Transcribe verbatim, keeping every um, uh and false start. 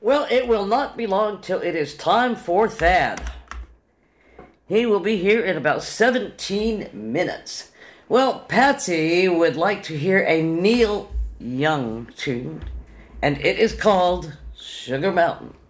Well, it will not be long till it is time for Thad. He will be here in about seventeen minutes. Well, Patsy would like to hear a Neil Young tune, and it is called Sugar Mountain.